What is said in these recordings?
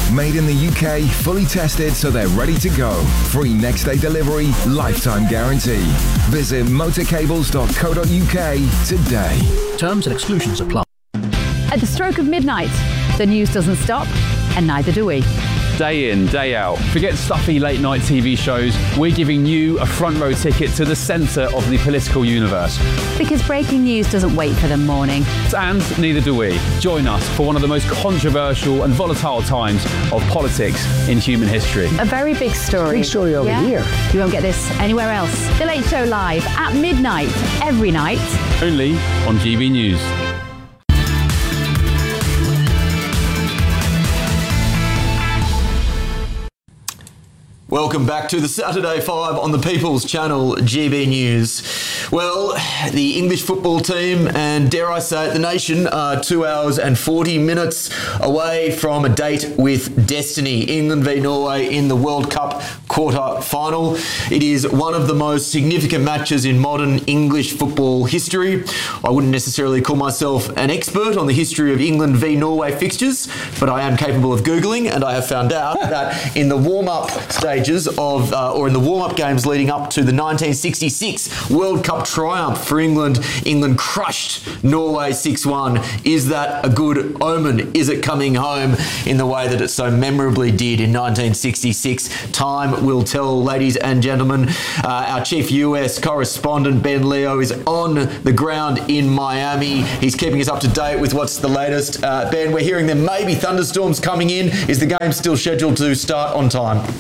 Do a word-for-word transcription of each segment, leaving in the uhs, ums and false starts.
Made in the U K, fully tested so they're ready to go. Free next day delivery, lifetime guarantee. Visit motorcables dot co dot U K today. Terms and exclusions apply. At the stroke of midnight, the news doesn't stop, and neither do we. Day in, day out. Forget stuffy late night T V shows. We're giving you a front row ticket to the centre of the political universe. Because breaking news doesn't wait for the morning. And neither do we. Join us for one of the most controversial and volatile times of politics in human history. A very big story. Big story over yeah? here. You won't get this anywhere else. The Late Show live at midnight, every night. Only on G B News. Welcome back to the Saturday Five on the People's Channel, G B News. Well, the English football team and, dare I say it, the nation are two hours and forty minutes away from a date with destiny. England v Norway in the World Cup quarter final. It is one of the most significant matches in modern English football history. I wouldn't necessarily call myself an expert on the history of England v Norway fixtures, but I am capable of Googling, and I have found out that in the warm-up stage of, uh, or in the warm-up games leading up to the nineteen sixty-six World Cup triumph for England, England crushed Norway six one. Is that a good omen? Is it coming home in the way that it so memorably did in nineteen sixty-six? Time will tell, ladies and gentlemen. Uh, our chief U S correspondent, Ben Leo, is on the ground in Miami. He's keeping us up to date with what's the latest. Uh, Ben, we're hearing there may be thunderstorms coming in. Is the game still scheduled to start on time?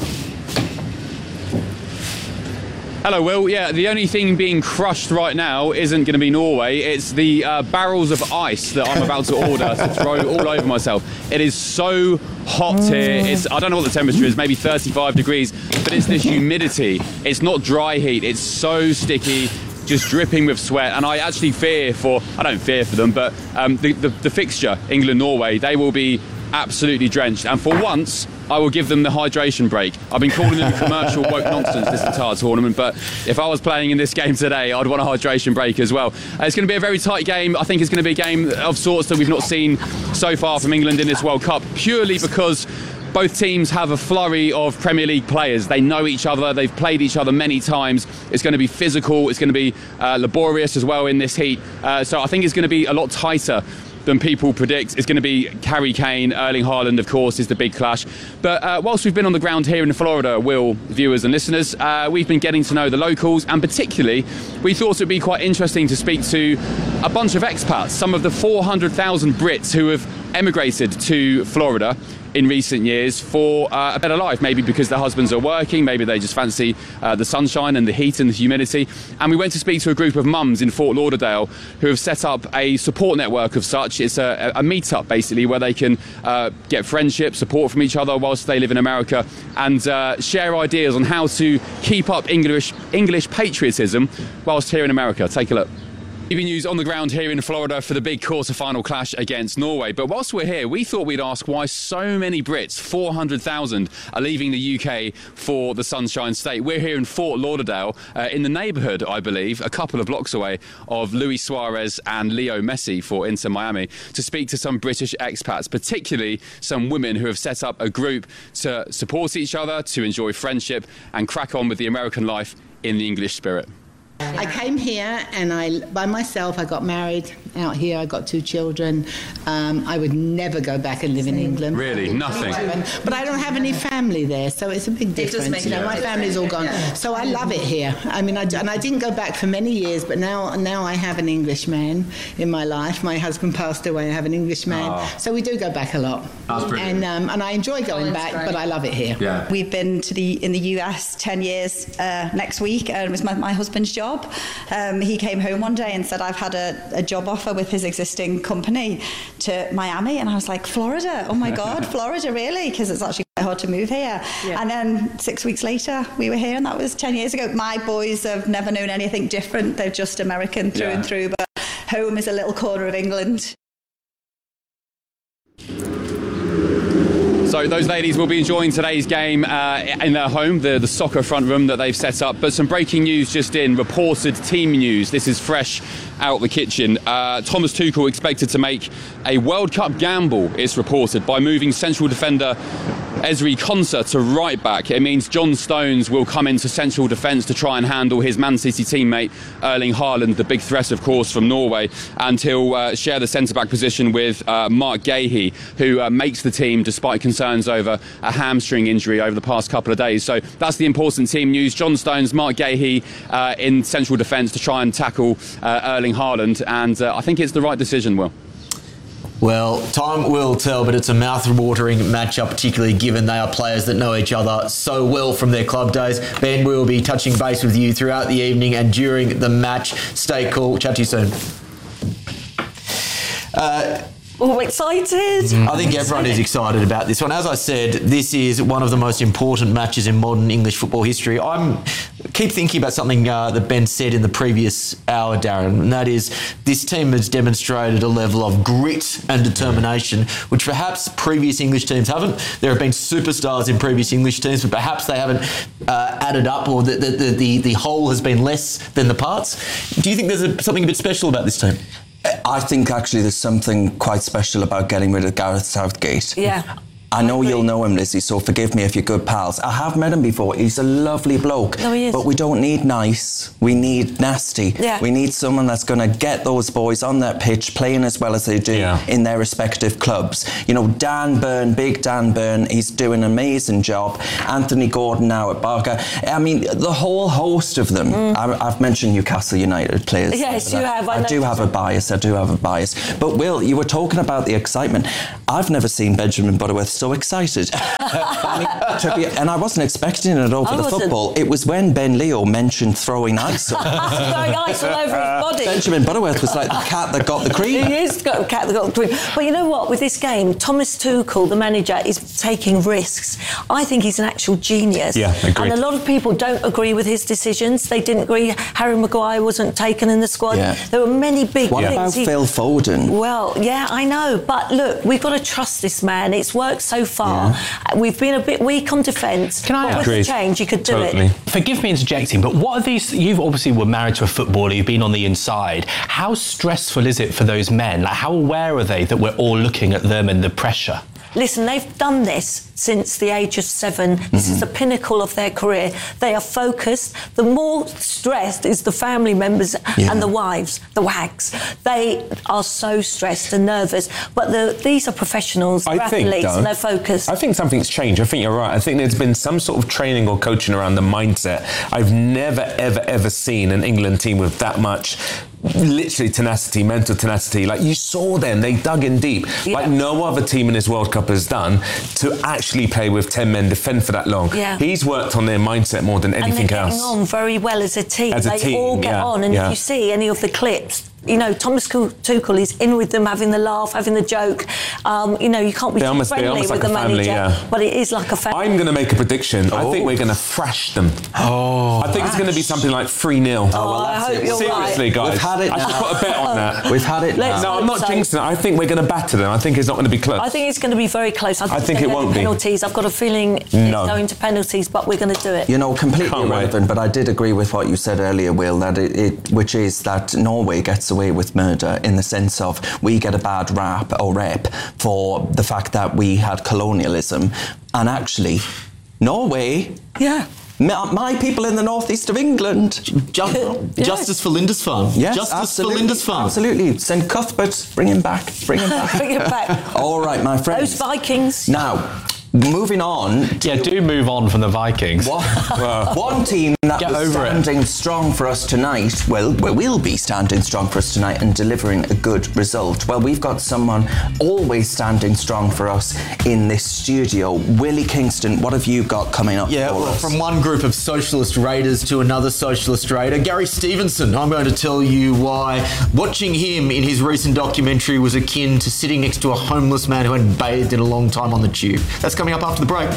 Hello, Will. Yeah, the only thing being crushed right now isn't going to be Norway. It's the uh, barrels of ice that I'm about to order to throw all over myself. It is so hot here. It's, I don't know what the temperature is, maybe thirty-five degrees, but it's this humidity. It's not dry heat. It's so sticky, just dripping with sweat. And I actually fear for, I don't fear for them, but um, the, the, the fixture, England-Norway, they will be absolutely drenched. And for once, I will give them the hydration break. I've been calling them commercial woke nonsense this entire tournament, but if I was playing in this game today, I'd want a hydration break as well. Uh, it's going to be a very tight game. I think it's going to be a game of sorts that we've not seen so far from England in this World Cup, purely because both teams have a flurry of Premier League players. They know each other. They've played each other many times. It's going to be physical. It's going to be uh, laborious as well in this heat. Uh, so I think it's going to be a lot tighter than people predict. It's going to be Harry Kane, Erling Haaland, of course, is the big clash. But uh, whilst we've been on the ground here in Florida, Will, viewers and listeners, uh, we've been getting to know the locals, and particularly we thought it would be quite interesting to speak to a bunch of expats, some of the four hundred thousand Brits who have emigrated to Florida in recent years for uh, a better life, maybe because their husbands are working, maybe they just fancy uh, the sunshine and the heat and the humidity. And we went to speak to a group of mums in Fort Lauderdale who have set up a support network of such. It's a, a meet-up, basically, where they can uh, get friendship, support from each other whilst they live in America, and uh, share ideas on how to keep up English, English patriotism whilst here in America. Take a look. T V News on the ground here in Florida for the big quarter-final clash against Norway. But whilst we're here, we thought we'd ask why so many Brits, four hundred thousand, are leaving the U K for the Sunshine State. We're here in Fort Lauderdale, uh, in the neighbourhood, I believe, a couple of blocks away, of Luis Suarez and Leo Messi for Inter Miami, to speak to some British expats, particularly some women who have set up a group to support each other, to enjoy friendship and crack on with the American life in the English spirit. I came here and I, by myself, I got married out here. I got two children. Um, I would never go back and live in England. Really? Nothing? But I don't have any family there, so it's a big difference. You know, my family's all gone. So I love it here. I mean, I, and I didn't go back for many years, but now now I have an Englishman in my life. My husband passed away. I have an Englishman. Oh. So we do go back a lot. That's brilliant. And, um, and I enjoy going back, but I love it here. Yeah. We've been to the in the U S ten years uh, next week, and it was my, my husband's job. Um, he came home one day and said, I've had a, a job offer with his existing company to Miami. And I was like, Florida? Oh my God, Florida, really? Because it's actually quite hard to move here. Yeah. And then six weeks later, we were here, and that was ten years ago. My boys have never known anything different. They're just American through yeah. and through, but home is a little corner of England. So those ladies will be enjoying today's game uh, in their home, the, the soccer front room that they've set up. But some breaking news just in, reported team news. This is fresh out the kitchen. Uh, Thomas Tuchel expected to make a World Cup gamble, it's reported, by moving central defender Ezri Konsa to right back. It means John Stones will come into central defence to try and handle his Man City teammate Erling Haaland, the big threat, of course, from Norway, and he'll uh, share the centre-back position with uh, Mark Gahey, who uh, makes the team despite concerns over a hamstring injury over the past couple of days. So that's the important team news. John Stones, Mark Gahey uh, in central defence to try and tackle uh, Erling Haaland, and uh, I think it's the right decision, Will. Well, time will tell, but it's a mouth-watering matchup, particularly given they are players that know each other so well from their club days. Ben, we will be touching base with you throughout the evening and during the match. Stay cool. Chat to you soon. Uh, All excited. I think everyone is excited about this one. As I said, this is one of the most important matches in modern English football history. I'm keep thinking about something uh, that Ben said in the previous hour, Darren, and that is this team has demonstrated a level of grit and determination, which perhaps previous English teams haven't. There have been superstars in previous English teams, but perhaps they haven't uh, added up, or the the, the the the whole has been less than the parts. Do you think there's a, something a bit special about this team? I think actually there's something quite special about getting rid of Gareth Southgate. Yeah. I know you'll know him, Lizzie, so forgive me if you're good pals. I have met him before. He's a lovely bloke. No, he is. But we don't need nice. We need nasty. Yeah. We need someone that's going to get those boys on that pitch playing as well as they do yeah. in their respective clubs. You know, Dan Burn, big Dan Burn, he's doing an amazing job. Anthony Gordon now at Barker. I mean, the whole host of them. Mm. I, I've mentioned Newcastle United players. Yes, you have. I, I do have a bias. I do have a bias. But, Will, you were talking about the excitement. I've never seen Benjamin Butterworth so excited. I mean, to be, and I wasn't expecting it over I the wasn't. football. It was when Ben Leo mentioned throwing ice on. Throwing ice all over his body. Benjamin Butterworth was like the cat that got the cream. He is got the cat that got the cream. But you know what? With this game, Thomas Tuchel, the manager, is taking risks. I think he's an actual genius. Yeah, agreed. And a lot of people don't agree with his decisions. They didn't agree. Harry Maguire wasn't taken in the squad. Yeah. There were many big What things. about he, Phil Foden? Well, yeah, I know. But look, we've got to trust this man. It's worked so far. Yeah. We've been a bit weak on defence. Can I but agree? With the change, you could do totally. it. Forgive me interjecting, but what are these? You've obviously were married to a footballer. You've been on the inside. How stressful is it for those men? Like, how aware are they that we're all looking at them and the pressure? Listen, they've done this since the age of seven. This mm-hmm. is the pinnacle of their career. They are focused. The more stressed is the family members yeah. and the wives, the wags. They are so stressed and nervous. But the, these are professionals, they're athletes, and they're focused. I think something's changed. I think you're right. I think there's been some sort of training or coaching around the mindset. I've never, ever, ever seen an England team with that much literally tenacity, mental tenacity. Like, you saw them, they dug in deep. Yeah. Like no other team in this World Cup has done, to actually play with ten men, defend for that long. Yeah. He's worked on their mindset more than anything and they're else. Getting on very well as a team. As a they team, all get yeah, on, and yeah. if you see any of the clips, you know, Thomas Tuchel is in with them, having the laugh, having the joke. Um, you know, you can't be they too almost, friendly almost with like the a family, manager, yeah. but it is like a family. I'm going to make a prediction. Oh. I think we're going to thrash them. Oh, I think it's going to be something like three nil. Oh, well, I hope you're Seriously, right. guys. We've had it I should now. put a bet on that. We've had it Let's now. No, I'm not so. jinxing it. I think we're going to batter them. I think it's not going to be close. I think it's going to be very close. I think, I think it won't be. penalties. I've got a feeling No. it's going to penalties, but we're going to do it. You know, completely Can't irrelevant, wait. but I did agree with what you said earlier, Will, that it, it, which is that Norway gets away with murder in the sense of we get a bad rap or rep for the fact that we had colonialism, and actually, Norway, Yeah. my, my people in the northeast of England. Ju- Yeah. Justice for Lindisfarne. Yes, Justice absolutely, for Lindisfarne. Absolutely. Send Cuthbert, bring him back, bring him back. Bring it back. All right, my friends. Those Vikings. Now, moving on. Yeah, do move on from the Vikings. One, one team that Get was over it. standing strong for us tonight, well, we will be standing strong for us tonight and delivering a good result. Well, we've got someone always standing strong for us in this studio. Willie Kingston, what have you got coming up Yeah, for well, us? from one group of socialist raiders to another socialist raider, Gary Stevenson. I'm going to tell you why watching him in his recent documentary was akin to sitting next to a homeless man who hadn't bathed in a long time on the tube. That's coming up after the break.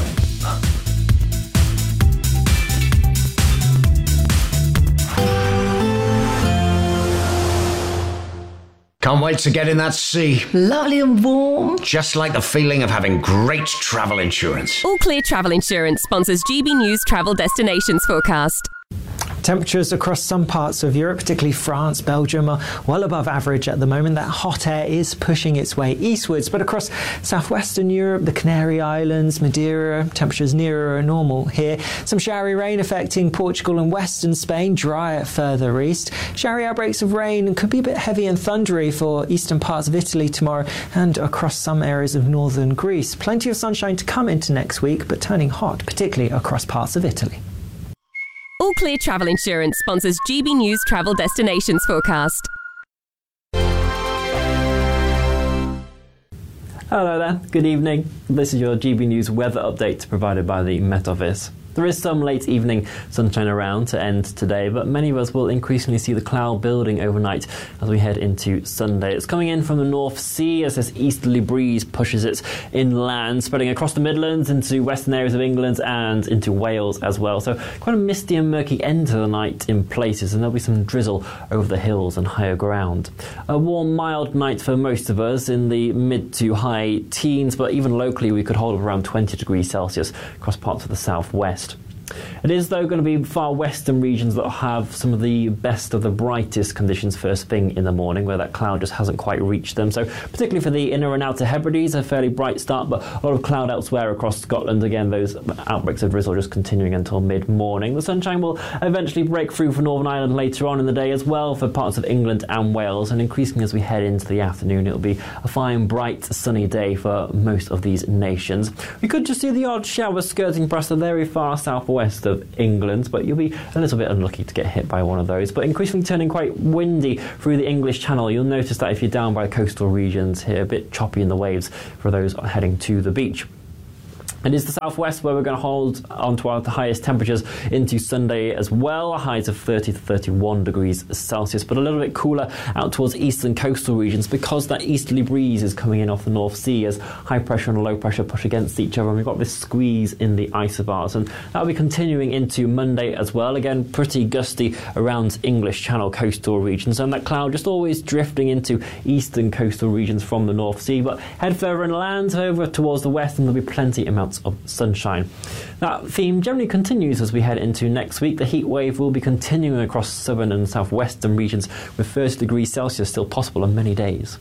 Can't wait to get in that sea. Lovely and warm. Just like the feeling of having great travel insurance. All Clear Travel Insurance sponsors G B News Travel Destinations Forecast. Temperatures across some parts of Europe, particularly France, Belgium, are well above average at the moment. That hot air is pushing its way eastwards, but across southwestern Europe, the Canary Islands, Madeira, temperatures nearer normal here. Some showery rain affecting Portugal and western Spain, drier further east. Showery outbreaks of rain could be a bit heavy and thundery for eastern parts of Italy tomorrow and across some areas of northern Greece. Plenty of sunshine to come into next week, but turning hot, particularly across parts of Italy. All Clear Travel Insurance sponsors G B News Travel Destinations Forecast. Hello there, good evening. This is your G B News weather update provided by the Met Office. There is some late evening sunshine around to end today, but many of us will increasingly see the cloud building overnight as we head into Sunday. It's coming in from the North Sea as this easterly breeze pushes it inland, spreading across the Midlands into western areas of England and into Wales as well. So quite a misty and murky end to the night in places, and there'll be some drizzle over the hills and higher ground. A warm, mild night for most of us in the mid to high teens, but even locally we could hold around twenty degrees Celsius across parts of the southwest. It is, though, going to be far western regions that have some of the best of the brightest conditions first thing in the morning, where that cloud just hasn't quite reached them. So particularly for the inner and outer Hebrides, a fairly bright start, but a lot of cloud elsewhere across Scotland. Again, those outbreaks of drizzle just continuing until mid-morning. The sunshine will eventually break through for Northern Ireland later on in the day as well for parts of England and Wales, and increasingly as we head into the afternoon, it'll be a fine, bright, sunny day for most of these nations. We could just see the odd shower skirting past the very far southwest of England, but you'll be a little bit unlucky to get hit by one of those. But increasingly turning quite windy through the English Channel. You'll notice that if you're down by coastal regions here, a bit choppy in the waves for those heading to the beach. It is the southwest where we're going to hold on to our highest temperatures into Sunday as well, highs of thirty to thirty-one degrees Celsius, but a little bit cooler out towards eastern coastal regions because that easterly breeze is coming in off the North Sea as high pressure and low pressure push against each other, and we've got this squeeze in the isobars, and that'll be continuing into Monday as well. Again, pretty gusty around English Channel coastal regions, and that cloud just always drifting into eastern coastal regions from the North Sea, but head further inland over towards the west and there'll be plenty amounts of sunshine. That theme generally continues as we head into next week. The heat wave will be continuing across southern and southwestern regions with thirty degrees Celsius still possible on many days.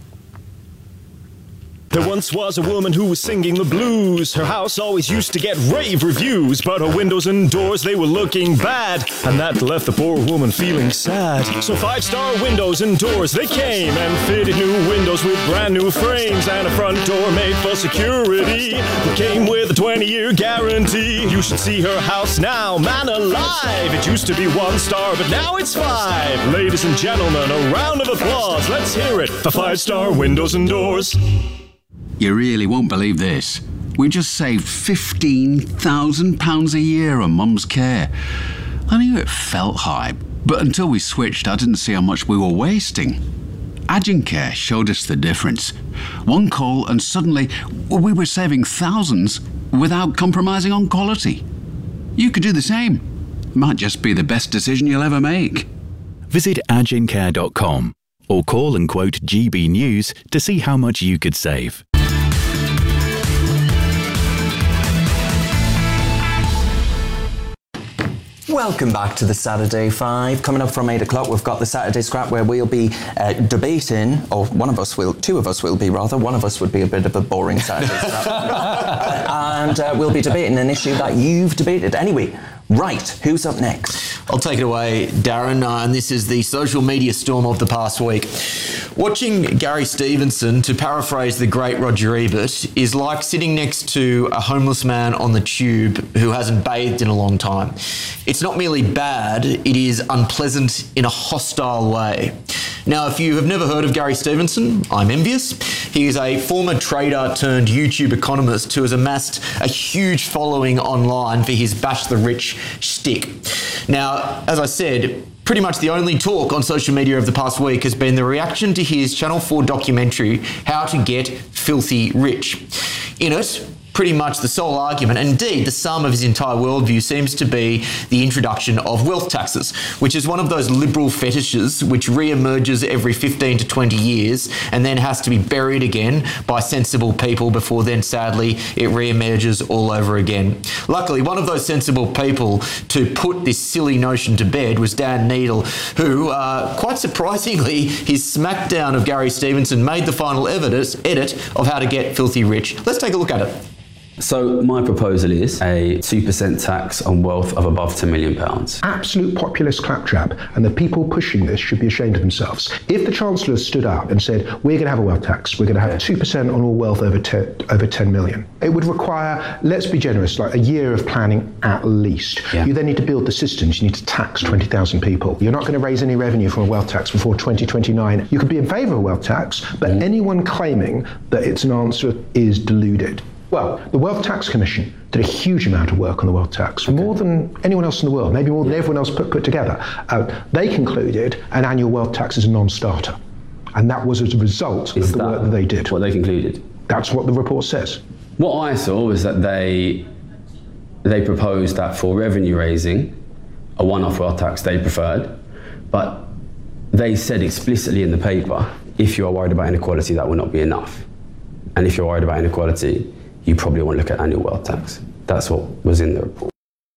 There once was a woman who was singing the blues. Her house always used to get rave reviews, but her windows and doors, they were looking bad, and that left the poor woman feeling sad. So five-star windows and doors, they came and fitted new windows with brand new frames and a front door made for security that came with a twenty-year guarantee. You should see her house now, man alive. It used to be one star, but now it's five. Ladies and gentlemen, a round of applause. Let's hear it for five-star windows and doors. You really won't believe this. We just saved fifteen thousand pounds a year on Mum's care. I knew it felt high, but until we switched, I didn't see how much we were wasting. Agencare showed us the difference. One call and suddenly we were saving thousands without compromising on quality. You could do the same. Might just be the best decision you'll ever make. Visit agencare dot com or call and quote G B News to see how much you could save. Welcome back to the Saturday Five. Coming up from eight o'clock, we've got the Saturday Scrap where we'll be uh, debating, or one of us will, two of us will be rather, one of us would be a bit of a boring Saturday Scrap. and uh, we'll be debating an issue that you've debated. Anyway, right, who's up next? I'll take it away, Darren, uh, and this is the social media storm of the past week. Watching Gary Stevenson, to paraphrase the great Roger Ebert, is like sitting next to a homeless man on the tube who hasn't bathed in a long time. It's not merely bad, it is unpleasant in a hostile way. Now, if you have never heard of Gary Stevenson, I'm envious. He is a former trader turned YouTube economist who has amassed a huge following online for his bash the rich shtick. Now, as I said, pretty much the only talk on social media of the past week has been the reaction to his Channel four documentary, How to Get Filthy Rich. In it, pretty much the sole argument, and indeed the sum of his entire worldview, seems to be the introduction of wealth taxes, which is one of those liberal fetishes which re-emerges every fifteen to twenty years and then has to be buried again by sensible people before then, sadly, it re-emerges all over again. Luckily, one of those sensible people to put this silly notion to bed was Dan Needle, who, uh, quite surprisingly, his smackdown of Gary Stevenson made the final evidence, edit of How to Get Filthy Rich. Let's take a look at it. So my proposal is a two percent tax on wealth of above ten million pounds. Absolute populist claptrap, and the people pushing this should be ashamed of themselves. If the Chancellor stood up and said, we're going to have a wealth tax, we're going to have two percent on all wealth over ten, over ten million, it would require, let's be generous, like a year of planning at least. Yeah. You then need to build the systems, you need to tax twenty thousand people. You're not going to raise any revenue from a wealth tax before twenty twenty-nine. You could be in favour of a wealth tax, but mm. anyone claiming that it's an answer is deluded. Well, the Wealth Tax Commission did a huge amount of work on the wealth tax, okay. more than anyone else in the world, maybe more than everyone else put, put together. Uh, they concluded an annual wealth tax is a non-starter. And that was as a result is of the that work that they did. What they concluded? That's what the report says. What I saw was that they, they proposed that for revenue raising, a one-off wealth tax they preferred, but they said explicitly in the paper, if you are worried about inequality, that will not be enough. And if you're worried about inequality, you probably won't look at annual wealth tax. That's what was in the report.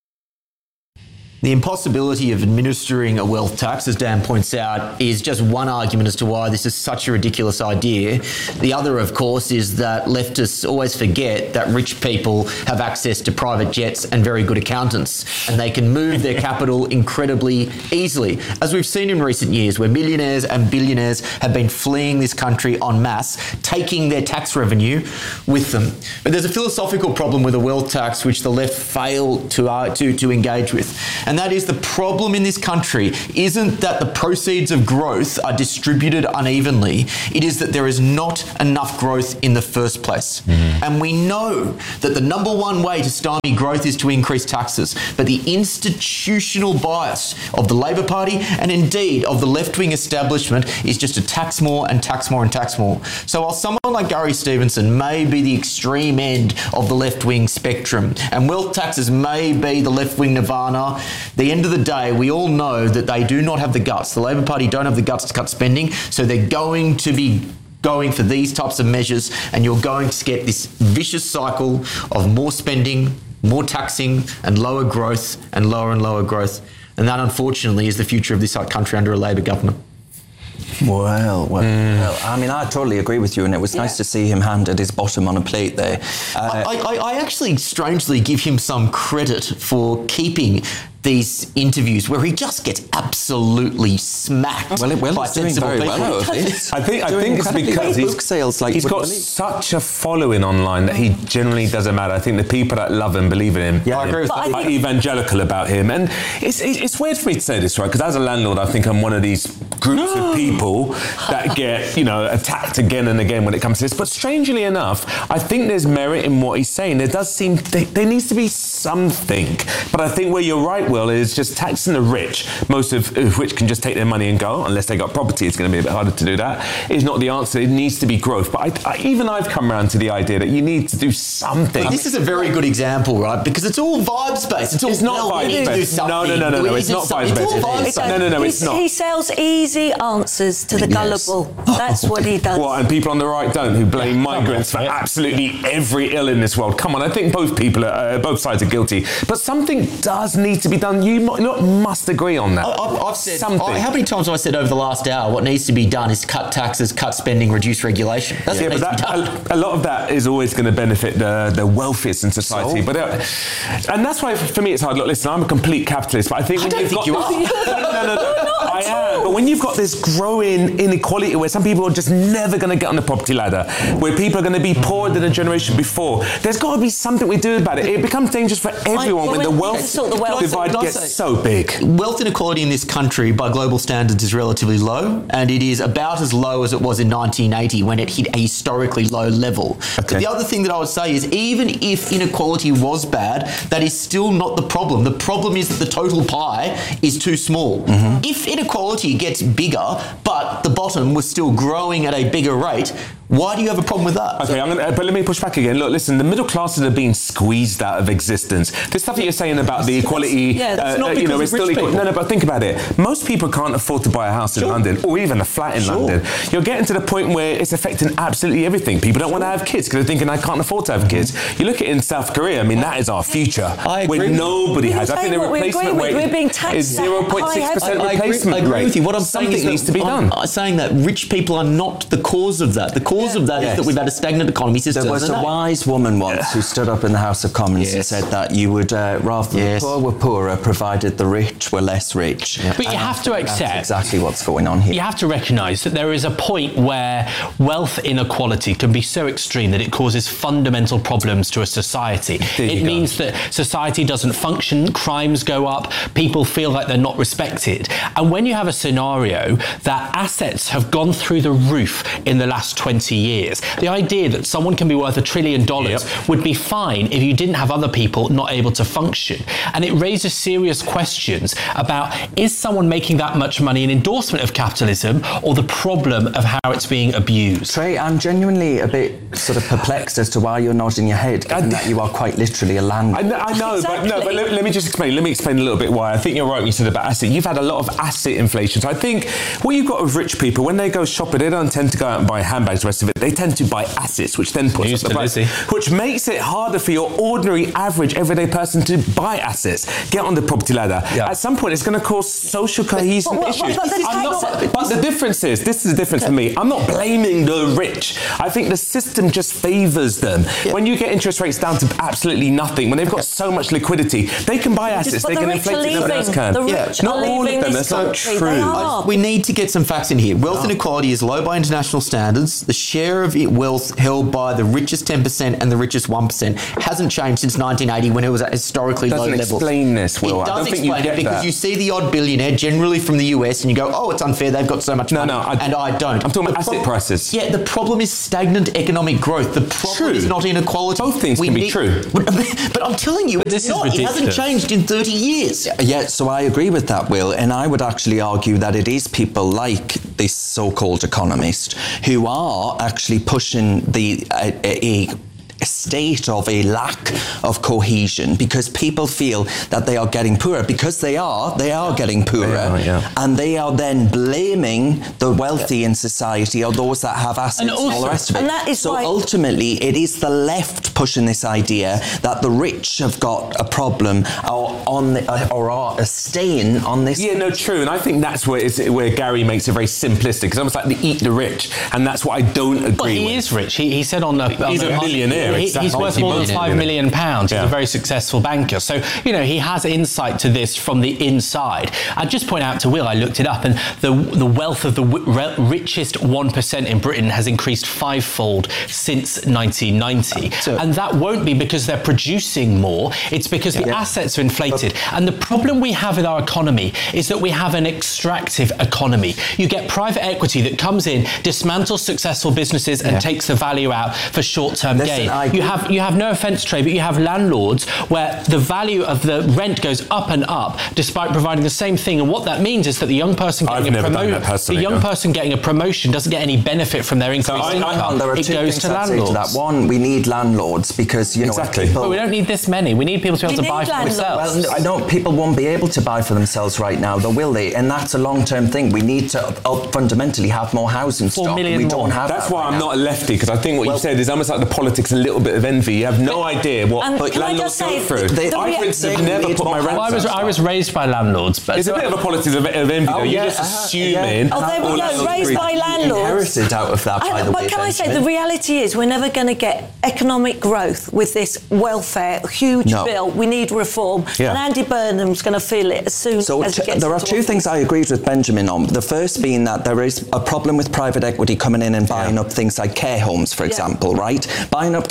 The impossibility of administering a wealth tax, as Dan points out, is just one argument as to why this is such a ridiculous idea. The other, of course, is that leftists always forget that rich people have access to private jets and very good accountants, and they can move their capital incredibly easily, as we've seen in recent years, where millionaires and billionaires have been fleeing this country en masse, taking their tax revenue with them. But there's a philosophical problem with a wealth tax which the left failed to, uh, to, to engage with. And that is, the problem in this country isn't that the proceeds of growth are distributed unevenly. It is that there is not enough growth in the first place. Mm-hmm. And we know that the number one way to stymie growth is to increase taxes. But the institutional bias of the Labor Party and indeed of the left-wing establishment is just to tax more and tax more and tax more. So while someone like Gary Stevenson may be the extreme end of the left-wing spectrum and wealth taxes may be the left-wing nirvana, at the end of the day, we all know that they do not have the guts. The Labor Party don't have the guts to cut spending, so they're going to be going for these types of measures, and you're going to get this vicious cycle of more spending, more taxing, and lower growth, and lower and lower growth. And that, unfortunately, is the future of this country under a Labor government. Well, well, mm. well, I mean, I totally agree with you, and it was yeah. nice to see him handed his bottom on a plate there. Uh, I, I, I actually strangely give him some credit for keeping these interviews where he just gets absolutely smacked. Well, it, well by it's doing very people. well. I think I think it's because he's, book sales, like he's got believe. such a following online that he generally doesn't matter. I think the people that love and believe in him, yeah, I agree with are that. evangelical about him. And it's it's weird for me to say this, right? Because as a landlord, I think I'm one of these groups of people that get, you know, attacked again and again when it comes to this. But strangely enough, I think there's merit in what he's saying. There does seem there, there needs to be something. But I think where you're right, Will, is just taxing the rich, most of, of which can just take their money and go, unless they got property. It's going to be a bit harder to do that. Is not the answer. It needs to be growth. But I, I, even I've come around to the idea that you need to do something. But this is a very good example, right? Because it's all vibes based. It's all it's not well, vibes based. No, no, no, no, no. It's not vibes based. No, no, no. It's not. He sells easy answers to the yes. gullible. That's what he does. What, and people on the right don't, who blame migrants for absolutely every ill in this world. Come on, I think both people, are, uh, both sides are guilty. But something does need to be done. You not must agree on that. I, I've said something. I, how many times have I said over the last hour? What needs to be done is cut taxes, cut spending, reduce regulation. That's yeah, what but needs that, to be done. A, a lot of that is always going to benefit the the wealthiest in society. So? But uh, and that's why for me it's hard. Look, listen, I'm a complete capitalist, but I think I when don't you've think got you are. no, no, no, no. I am. But when you've got this growing inequality where some people are just never going to get on the property ladder, where people are going to be poorer than a generation before, there's got to be something we do about it. It becomes dangerous for everyone I, when, when the wealth, sort the wealth divide gets say, so big. Wealth inequality in this country by global standards is relatively low, and it is about as low as it was in nineteen eighty when it hit a historically low level. Okay. But the other thing that I would say is even if inequality was bad, that is still not the problem. The problem is that the total pie is too small. Mm-hmm. If inequality gets bigger, but the bottom was still growing at a bigger rate, Why do you have a problem with that? Okay, I'm gonna, but let me push back again. Look, listen, the middle classes are being squeezed out of existence. The stuff that you're saying about the equality, yeah, that's uh, not uh, you know, because it's of rich still equal. people. No, no, but think about it. Most people can't afford to buy a house Sure. in London or even a flat in Sure. London. You're getting to the point where it's affecting absolutely everything. People don't want to have kids because they're thinking, I can't afford to have kids. You look at it in South Korea, I mean, that is our future. I agree where with nobody you. has. I think the What we agree replacement with, rate we're being taxed is zero point six percent I agree, replacement I agree rate. with you. What I'm Something saying is that needs to be I'm, done. I'm saying that rich people are not the cause of that. The cause of that Yes. is that we've had a stagnant economy since There was a two thousand eight. wise woman once who stood up in the House of Commons and Yes. said that you would uh, rather Yes. the poor were poorer, provided the rich were less rich. But you And have I to think that's accept- exactly what's going on here. You have to recognise that there is a point where wealth inequality can be so extreme that it causes fundamental problems to a society. There you It go. means that society doesn't function, crimes go up, people feel like they're not respected. And when you have a scenario that assets have gone through the roof in the last twenty years, the idea that someone can be worth a trillion dollars would be fine if you didn't have other people not able to function. And it raises serious questions about, is someone making that much money an endorsement of capitalism or the problem of how it's being abused? Trey, I'm genuinely a bit sort of perplexed as to why you're nodding your head, given that you are quite literally a landlord. I know, I know but no, but let, let me just explain. Let me explain a little bit why. I think you're right when you said about asset. You've had a lot of asset inflation. So I think what you've got with rich people, when they go shopping, they don't tend to go out and buy handbags, the rest of it. They tend to buy assets, which then puts News up the to price, Lizzie. which makes it harder for your ordinary, average, everyday person to buy assets, get on the property ladder. At some point, it's going to cause social cohesion but- but- issues. but the I'm not- type- but the difference is, this is the difference for me. I'm not blaming the rich. I think the system just favours them. When you get interest rates down to absolutely nothing, when they've got so much liquidity, they can buy assets, but they the can rich inflate are it, no one else leaving. can. The rich Not are all of leaving them, this that's not country. true. They are. We need to get some facts in here. Wealth inequality is low by international standards. The share of it wealth held by the richest ten percent and the richest one percent hasn't changed since nineteen eighty when it was at historically Doesn't low levels. explain this, Will. It I does don't think you explain get it because that. you see the odd billionaire generally from the U S and you go, oh, it's unfair, they've got so much No, money no, I- and I don't. I'm talking The about asset prob- prices. Yeah, the problem is stagnant economic growth. The problem True. is not inequality. Both things We can be need- true. But, but I'm telling you, this it's is not. It hasn't ridiculous. changed in thirty years. Yeah, so I agree with that, Will, and I would actually argue that it is people like this so-called economist who are actually pushing the uh, a, a state of a lack of cohesion because people feel that they are getting poorer because they are they are getting poorer They are, yeah. and they are then blaming the wealthy in society or those that have assets and, also- all the rest of it. and that is so why- ultimately it is the left pushing this idea that the rich have got a problem or on the, or are staying on this. Yeah, no, true, and I think that's where it's, where Gary makes it very simplistic. It's almost like the eat the rich, and that's what I don't agree But he with. is rich. He, he said on the... He's on a the- millionaire, he- exactly. He's worth more than Multi-millionaire. five million pounds. He's Yeah. a very successful banker. So, you know, he has insight to this from the inside. I'd just point out to Will, I looked it up, and the the wealth of the w- re- richest one percent in Britain has increased fivefold since nineteen ninety. And that won't be because they're producing more. It's because the Yeah. assets are inflated. And the problem we have with our economy is that we have an extractive economy. You get private equity that comes in, dismantles successful businesses and Yeah. takes the value out for short-term Listen, gain. I You agree. have you have no offence, Trey, but you have landlords where the value of the rent goes up and up despite providing the same thing. And what that means is that the young person I've getting a never done promotion, that personally, the young no. person getting a promotion doesn't get any benefit from their increased I- I- income. There are it two goes things to I'd say to landlords. that. One, we need landlords because, you know, Exactly. people... But we don't need this many. We need people to be able We to buy need for landlords. themselves. Well, I know people won't be able to buy for themselves right now, though, will they? And that's a long-term thing. We need to uh, fundamentally have more housing Four stock. million we more. don't have That's that why right I'm now. not a lefty, because I think what Well- you said is almost like the politics, a little bit of envy. You have no idea what And can I landlords just go say, through. the- the I, rea- for instance, they never need put my more rent Well, I was up. I was raised by landlords, but It's a bit of a politics of, of envy, though. Oh, You're yeah, just uh-huh, assuming. yeah. Oh, there we all go. landlords Raised agree. by landlords. Inherited out of that, by I, the but way. can I say, the Benjamin. reality is we're never going to get economic growth with this welfare, huge No. bill. We need reform. Yeah. And Andy Burnham's going to feel it as soon So as he t- gets there are into two office. things I agreed with Benjamin on. The first being that there is a problem with private equity coming in and buying up things like care homes, for example, right? Buying up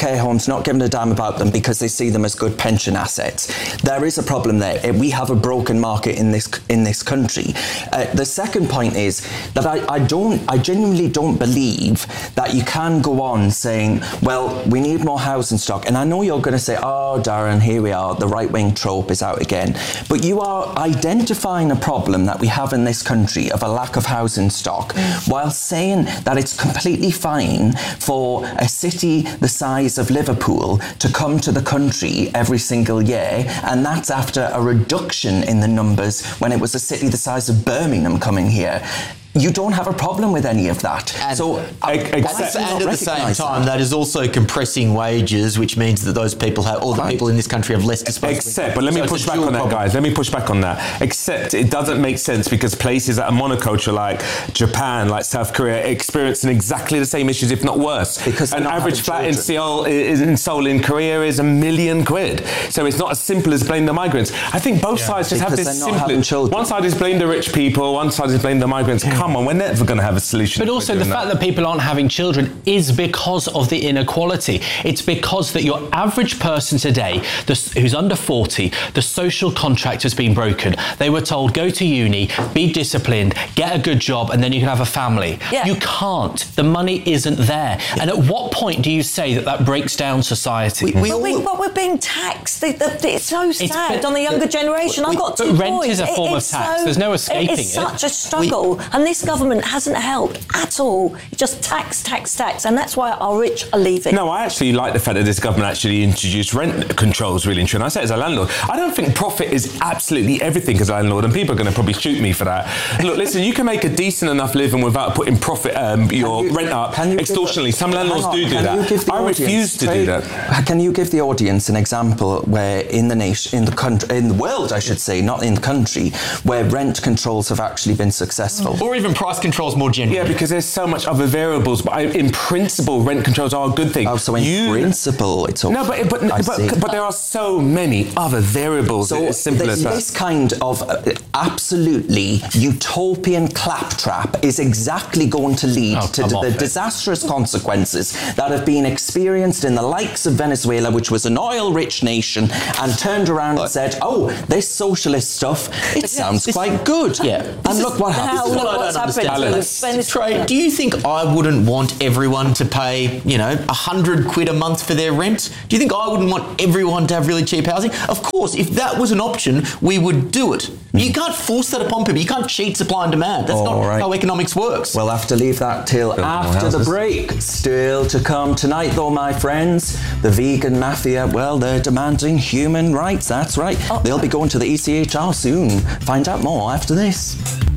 care homes, not giving a damn about them because they see them as good pension assets. There is a problem there. We have a broken market in this in this country. Uh, the second point is that I, I don't, I genuinely don't believe that you can go on saying, well, we need more housing stock. And I know you're going to say, oh, Darren, here we are, the right-wing trope is out again. But you are identifying a problem that we have in this country of a lack of housing stock, mm. while saying that it's completely fine for a city the size of Liverpool to come to the country every single year, and that's after a reduction in the numbers when it was a city the size of Birmingham coming here. You don't have a problem with any of that. And, so, I, except, and at the same time, that. that is also compressing wages, which means that those people have, all the people in this country have less disposable. Except, but let me so push back on that, problem. guys. Let me push back on that. Except, it doesn't make sense because places that are monoculture, like Japan, like South Korea, experiencing exactly the same issues, if not worse. Because an average flat in Seoul, in Seoul, in Korea, is a million quid. So it's not as simple as blame the migrants. I think both yeah. sides just because have this simple. One side is blame the rich people. One side is blame the migrants. Yeah. Come on, we're never going to have a solution. But also the fact that. that people aren't having children is because of the inequality. It's because that your average person today, the, who's under forty, the social contract has been broken. They were told, go to uni, be disciplined, get a good job, and then you can have a family. Yeah. You can't. The money isn't there. Yeah. And at what point do you say that that breaks down society? We, we but, we, but we're being taxed. The, the, it's so sad it's, on the younger generation. I've got two But rent boys. is a form it, of tax. So, There's no escaping it. It's such a struggle. We, and this government hasn't helped at all. It's just tax, tax, tax, and that's why our rich are leaving. No, I actually like the fact that this government actually introduced rent controls, really, and I say it as a landlord. I don't think profit is absolutely everything as a landlord, and people are going to probably shoot me for that. Look, listen, you can make a decent enough living without putting profit, um, your you, rent up extortionately. Some landlords do do that. I refuse to do that. Can you give the audience an example where in the nation, in the country, in the world, I should say, not in the country, where rent controls have actually been successful? Or even price controls more generally. Yeah, because there's so much other variables, but I, in principle, rent controls are a good thing. Oh, so in you, principle, it's all... No, but but, but, but, but there are so many other variables. So as simple this, as that. This kind of uh, absolutely utopian claptrap is exactly going to lead oh, to the it. disastrous consequences that have been experienced in the likes of Venezuela, which was an oil-rich nation, and turned around and said, oh, this socialist stuff, it sounds this, quite good. Yeah. And look what happens. Look what's happened. Trey, do you think I wouldn't want everyone to pay, you know, a hundred quid a month for their rent? Do you think I wouldn't want everyone to have really cheap housing? Of course, if that was an option, we would do it. You can't force that upon people. You can't cheat supply and demand. That's All not right. how economics works. We'll have to leave that till Build after the break. Still to come tonight, though, my friends, the vegan mafia, well, they're demanding human rights. That's right. Oh. They'll be going to the E C H R soon. Find out more after this.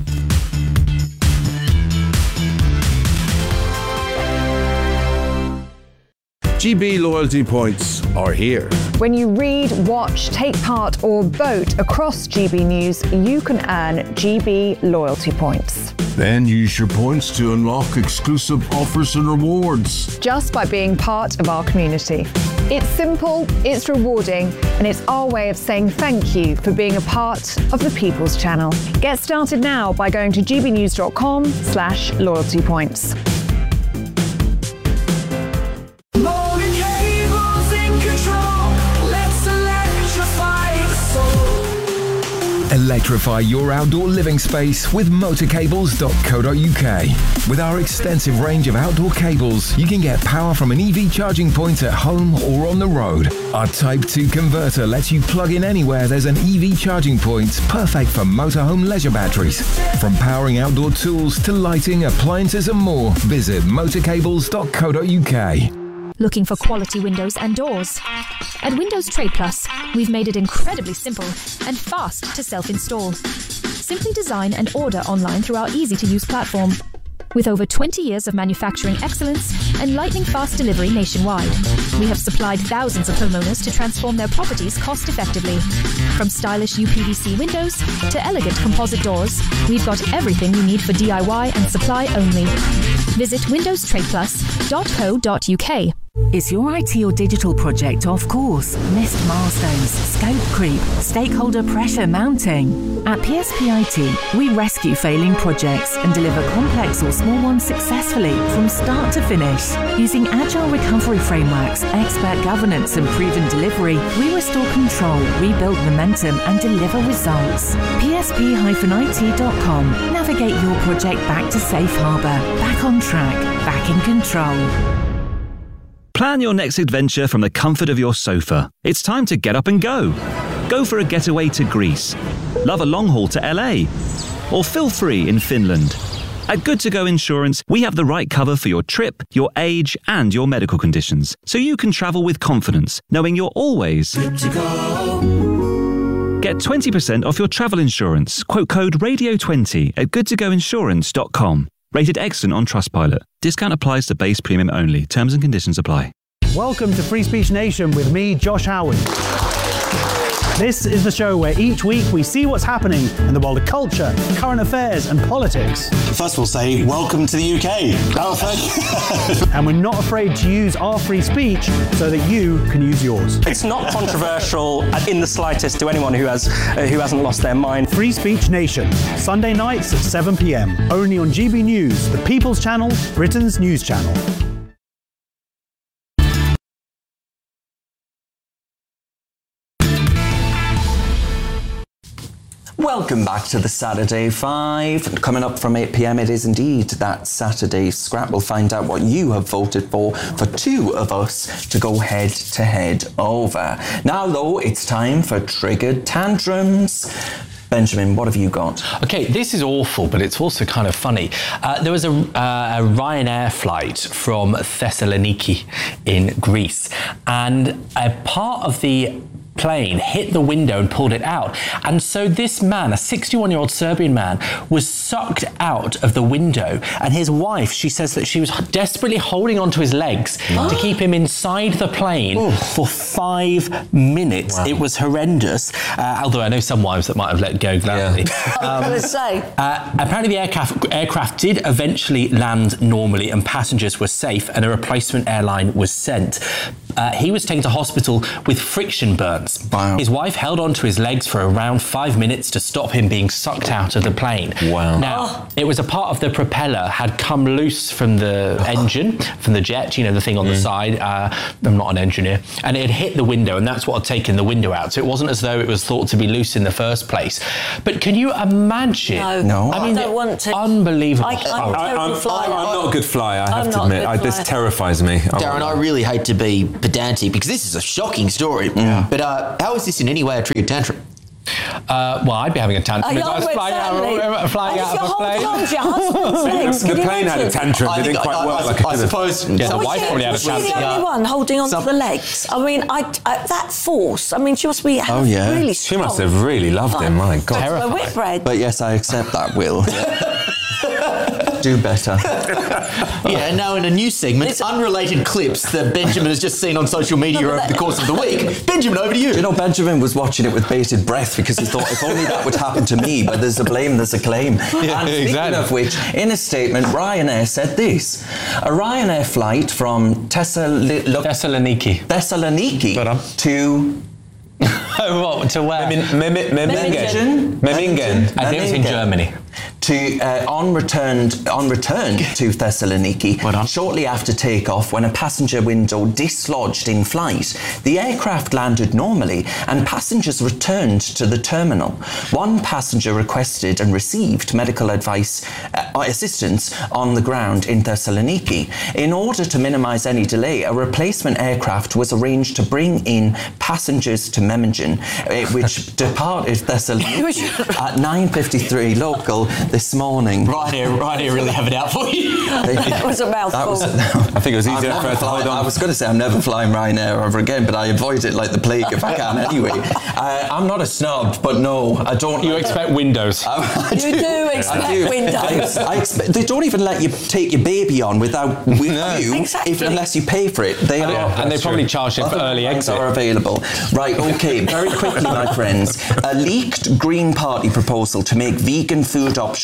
G B loyalty points are here. When you read, watch, take part or vote across G B News, you can earn G B loyalty points. Then use your points to unlock exclusive offers and rewards. Just by being part of our community. It's simple, it's rewarding, and it's our way of saying thank you for being a part of the People's Channel. Get started now by going to gbnews.com slash loyalty points. Electrify your outdoor living space with motor cables dot co dot U K. With our extensive range of outdoor cables, you can get power from an E V charging point at home or on the road. Our Type two converter lets you plug in anywhere there's an E V charging point, perfect for motorhome leisure batteries. From powering outdoor tools to lighting, appliances and more, visit motor cables dot co dot U K. Looking for quality windows and doors? At Windows Trade Plus, we've made it incredibly simple and fast to self-install. Simply design and order online through our easy-to-use platform. With over twenty years of manufacturing excellence and lightning-fast delivery nationwide, we have supplied thousands of homeowners to transform their properties cost-effectively. From stylish U P V C windows to elegant composite doors, we've got everything you need for D I Y and supply only. Visit windows trade plus dot co dot U K Is your I T or digital project off course? Missed milestones, scope creep, stakeholder pressure mounting? At P S P I T, we rescue failing projects and deliver complex or small ones successfully from start to finish. Using agile recovery frameworks, expert governance and proven delivery, we restore control, rebuild momentum and deliver results. P S P I T dot com. Navigate your project back to safe harbour, back on track, back in control. Plan your next adventure from the comfort of your sofa. It's time to get up and go. Go for a getaway to Greece. Love a long haul to L A. Or feel free in Finland. At Good To Go Insurance, we have the right cover for your trip, your age, and your medical conditions, so you can travel with confidence, knowing you're always good to go. Get twenty percent off your travel insurance. Quote code radio twenty at good to go insurance dot com. Rated excellent on Trustpilot. Discount applies to base premium only. Terms and conditions apply. Welcome to Free Speech Nation with me, Josh Howard. This is the show where each week we see what's happening in the world of culture, current affairs and politics. First we'll say, welcome to the U K. Oh, thank you. And we're not afraid to use our free speech so that you can use yours. It's not controversial in the slightest to anyone who has uh, who hasn't lost their mind. Free Speech Nation, Sunday nights at seven p.m. Only on G B News, the People's Channel, Britain's news channel. Welcome back to the Saturday Five. Coming up from eight p.m, it is indeed that Saturday scrap. We'll find out what you have voted for for two of us to go head to head over. Now, though, it's time for Triggered Tantrums. Benjamin, what have you got? Okay, this is awful, but it's also kind of funny. Uh, there was a, uh, a Ryanair flight from Thessaloniki in Greece, and a part of the plane hit the window and pulled it out. And so this man, a sixty-one-year-old Serbian man, was sucked out of the window. And his wife, she says that she was desperately holding onto his legs What? to keep him inside the plane Oof. for five minutes. Wow. It was horrendous. Uh, although I know some wives that might have let go gladly. I was going to say. Uh, apparently the aircraft, aircraft did eventually land normally and passengers were safe and a replacement airline was sent. Uh, he was taken to hospital with friction burns. Wow. His wife held onto his legs for around five minutes to stop him being sucked out of the plane. Wow. Now, Oh. it was a part of the propeller had come loose from the engine, from the jet, you know, the thing on the side. Uh, I'm not an engineer. And it had hit the window, and that's what had taken the window out. So it wasn't as though it was thought to be loose in the first place. But can you imagine? No, No. I mean, I don't want to. unbelievable. I, I'm, I, a terrible I'm, flyer. I'm not a good flyer, I have I'm to not a admit. good I, this flyer. terrifies me. Darren, I really hate to be pedantic because this is a shocking story. Yeah. But uh, how is this in any way a triggered tantrum? Uh, well, I'd be having a tantrum Oh, if I was yeah, flying out, certainly. of- flying And out if of a you're plane. holding on to your husband's legs, The can you plane had a imagine? tantrum. I It think didn't quite I, work I, like it I should have. suppose. Yeah, the some- wife probably had a Was she the tantrum. only one holding on Some- to the legs? I mean, I, I, that force. I mean, she must be Oh, yeah. really She strong. must have really loved him, my God. A whitbread. But yes, I accept that, Will. Do better. Yeah, and now in a new segment, unrelated clips that Benjamin has just seen on social media over the course of the week. Benjamin, over to you. You know, Benjamin was watching it with bated breath because he thought if only that would happen to me, but there's a blame, there's a claim. Yeah, and speaking exactly. of which, in a statement, Ryanair said this. A Ryanair flight from Thessali- Thessaloniki. Thessaloniki to... What, to where? Memmingen. Memmingen. Memmingen. I think it was in Germany. To uh, on returned on return to Thessaloniki shortly after takeoff, when a passenger window dislodged in flight, the aircraft landed normally and passengers returned to the terminal. One passenger requested and received medical advice uh, assistance on the ground in Thessaloniki. In order to minimise any delay, a replacement aircraft was arranged to bring in passengers to Memmingen, uh, which departed Thessaloniki at nine fifty-three local this morning. Right here, right here, really have it out for you. That was a mouthful. That was, I think it was I'm easier never for her to flying- hold on. I was going to say I'm never flying Ryanair ever again, but I avoid it like the plague if I can anyway. Uh, I'm not a snob, but no, I don't. You expect windows. I, I You do expect I do. windows. I, I expect, they don't even let you take your baby on without with No. you, Exactly. if, unless you pay for it. They And are, they- and they probably charge you for Other early lines exit. are available. Right, okay, very quickly, my friends. A leaked Green Party proposal to make vegan food optional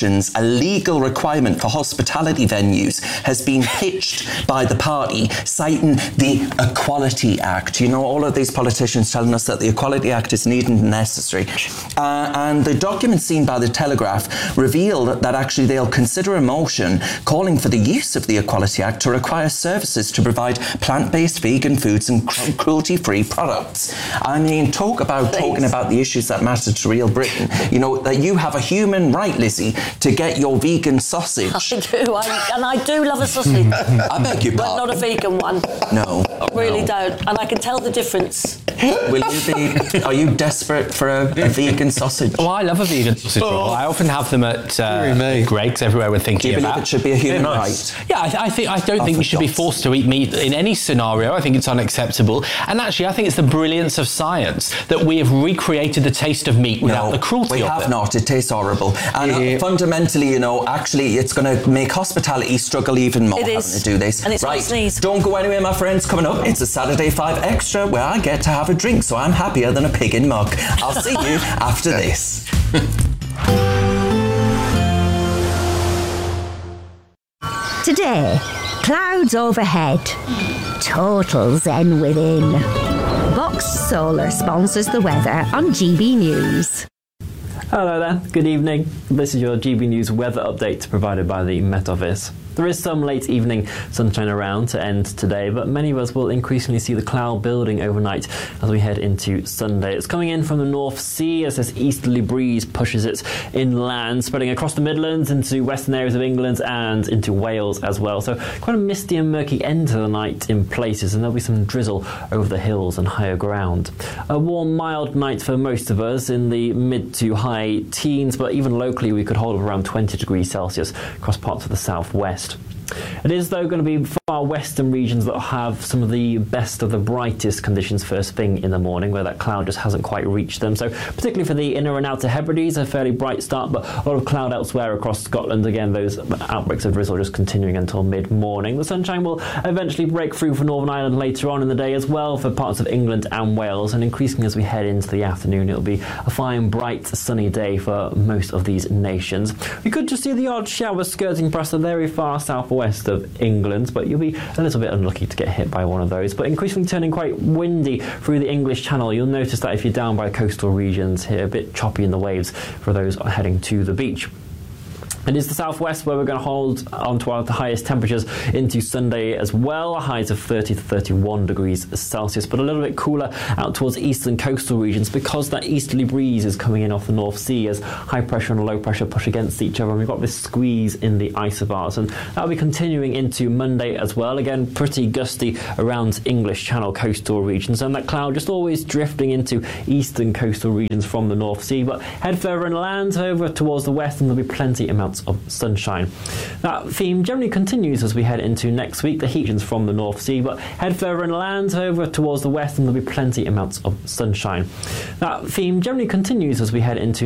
restrictions, a legal requirement for hospitality venues, has been pitched by the party, citing the Equality Act. You know, all of these politicians telling us that the Equality Act is needed and necessary. Uh, and the document seen by the Telegraph revealed that actually they'll consider a motion calling for the use of the Equality Act to require services to provide plant-based vegan foods and cr- cruelty-free products. I mean, talk about Please. talking about the issues that matter to real Britain. You know, that you have a human right, Lizzie, to get your vegan sausage. I do, I, and I do love a sausage. I beg your pardon. But not a vegan one. No. I really no. don't. And I can tell the difference. Will you be, are you desperate for a, a vegan sausage? Well, I love a vegan sausage roll. I often have them at uh, Greg's, everywhere we're thinking Do you about. believe it should be a human yeah, nice. right? Yeah, I, th- I think I don't oh, think you should be forced to eat meat in any scenario. I think it's unacceptable. And actually, I think it's the brilliance of science that we have recreated the taste of meat without no, the cruelty we of have it. not. It tastes horrible. And Yeah. uh, fundamentally, you know, actually, it's going to make hospitality struggle even more It having is. to do this. And it's right. not sneeze. Don't go anywhere, my friends. Coming up, it's a Saturday Five Extra where I get to have a drink, so I'm happier than a pig in muck. I'll see you after this. Today, clouds overhead, total zen within. Vox Solar sponsors the weather on G B News. Hello there, good evening. This is your G B News weather update provided by the Met Office. There is some late evening sunshine around to end today, but many of us will increasingly see the cloud building overnight as we head into Sunday. It's coming in from the North Sea as this easterly breeze pushes it inland, spreading across the Midlands into western areas of England and into Wales as well. So quite a misty and murky end to the night in places, and there'll be some drizzle over the hills and higher ground. A warm, mild night for most of us in the mid to high teens, but even locally we could hold around twenty degrees Celsius across parts of the southwest. It is, though, going to be far western regions that have some of the best of the brightest conditions first thing in the morning, where that cloud just hasn't quite reached them. So particularly for the inner and outer Hebrides, a fairly bright start, but a lot of cloud elsewhere across Scotland. Again, those outbreaks of drizzle just continuing until mid-morning. The sunshine will eventually break through for Northern Ireland later on in the day as well for parts of England and Wales, and increasingly as we head into the afternoon, it'll be a fine, bright, sunny day for most of these nations. We could just see the odd shower skirting past the very far southwest of England, but you'll be a little bit unlucky to get hit by one of those. But increasingly turning quite windy through the English Channel. You'll notice that if you're down by coastal regions here, a bit choppy in the waves for those heading to the beach. It is the southwest where we're going to hold on to our highest temperatures into Sunday as well, highs of thirty to thirty-one degrees Celsius, but a little bit cooler out towards eastern coastal regions because that easterly breeze is coming in off the North Sea as high pressure and low pressure push against each other, and we've got this squeeze in the isobars, and that'll be continuing into Monday as well. Again, pretty gusty around English Channel coastal regions, and that cloud just always drifting into eastern coastal regions from the North Sea, but head further inland over towards the west and there'll be plenty amounts of sunshine. That theme generally continues as we head into next week. The heat is from the North Sea, but head further inland over towards the west and there'll be plenty amounts of sunshine. That theme generally continues as we head into